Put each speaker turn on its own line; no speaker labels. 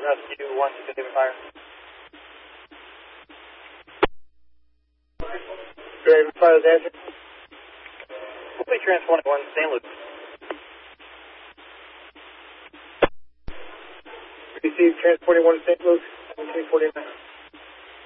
rescue 1 to fire. Ready to fire the engine? Hopefully Trans 21, St. Louis. Receive Trans 41, St. Louis, 1749.